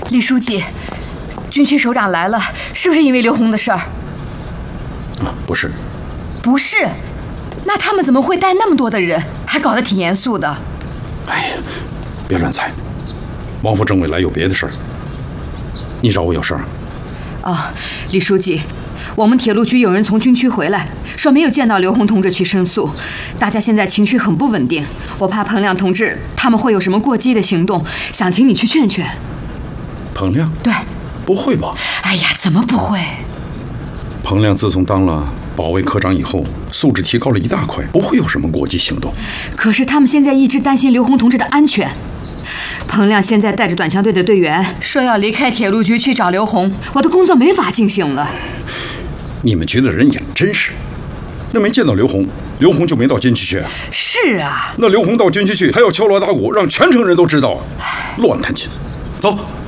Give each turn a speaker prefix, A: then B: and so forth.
A: 李书记，军区首长来了，是不是因为刘洪的事儿？
B: 不是。
A: 不是？那他们怎么会带那么多的人，还搞得挺严肃的？
B: 哎呀，别乱猜。王副政委来有别的事儿。你找我有事儿？
A: 李书记，我们铁路局有人从军区回来，说没有见到刘洪同志去申诉，大家现在情绪很不稳定，我怕彭亮同志他们会有什么过激的行动，想请你去劝劝。
B: 彭亮？
A: 对。
B: 不会吧？
A: 哎呀，怎么不会？
B: 彭亮自从当了保卫科长以后，素质提高了一大块，不会有什么过激行动。
A: 可是他们现在一直担心刘洪同志的安全。彭亮现在带着短枪队的队员说要离开铁路局去找刘洪，我的工作没法进行了。
B: 你们局的人也真是，那没见到刘洪，刘洪就没到军区去。
A: 是啊，
B: 那刘洪到军区去还要敲锣打鼓，让全城人都知道，乱弹琴。走。